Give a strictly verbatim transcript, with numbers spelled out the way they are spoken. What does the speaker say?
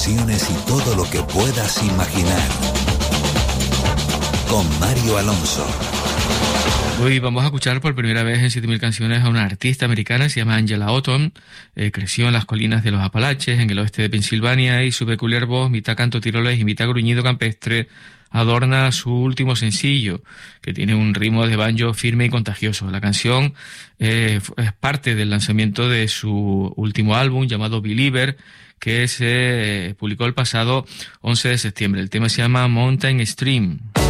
Y todo lo que puedas imaginar. Con Mario Alonso. Hoy vamos a escuchar por primera vez en siete mil canciones a una artista americana, se llama Angela Autumn. Eh, creció en las colinas de los Apalaches, en el oeste de Pensilvania, y su peculiar voz, mitad canto tirolés y mitad gruñido campestre, adorna su último sencillo, que tiene un ritmo de banjo firme y contagioso. La canción eh, es parte del lanzamiento de su último álbum llamado Believer, que se publicó el pasado once de septiembre. El tema se llama Mountain Stream.